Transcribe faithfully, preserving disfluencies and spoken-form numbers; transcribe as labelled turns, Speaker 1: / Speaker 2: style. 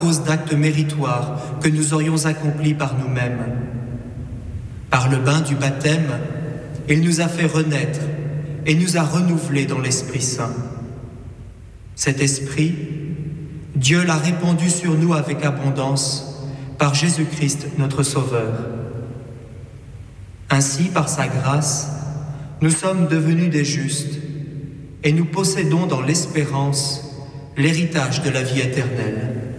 Speaker 1: cause d'actes méritoires que nous aurions accomplis par nous-mêmes. Par le bain du baptême, il nous a fait renaître et nous a renouvelés dans l'Esprit Saint. Cet Esprit, Dieu l'a répandu sur nous avec abondance par Jésus-Christ notre Sauveur. Ainsi, par sa grâce, nous sommes devenus des justes et nous possédons dans l'espérance l'héritage de la vie éternelle.